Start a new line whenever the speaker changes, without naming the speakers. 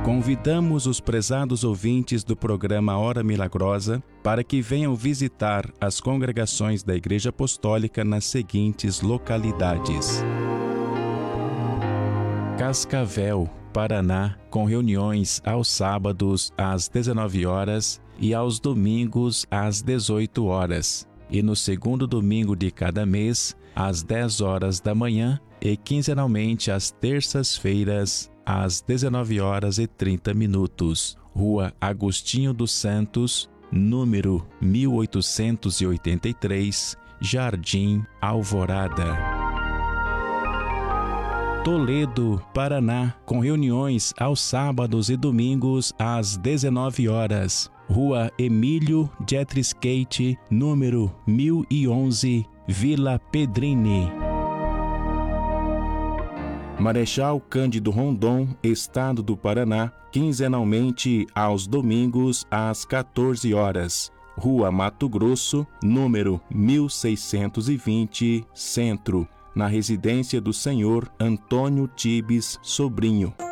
Convidamos os prezados ouvintes do programa Hora Milagrosa para que venham visitar as congregações da Igreja Apostólica nas seguintes localidades: Cascavel, Paraná, com reuniões aos sábados às 19 horas e aos domingos às 18 horas. E no segundo domingo de cada mês, às 10 horas da manhã e quinzenalmente às terças-feiras, às 19 horas e 30 minutos. Rua Agostinho dos Santos, número 1883, Jardim Alvorada. Toledo, Paraná, com reuniões aos sábados e domingos às 19 horas. Rua Emílio Jetriscate, número 1011, Vila Pedrini. Marechal Cândido Rondon, Estado do Paraná, quinzenalmente aos domingos às 14 horas. Rua Mato Grosso, número 1620, Centro, na residência do senhor Antônio Tibes Sobrinho.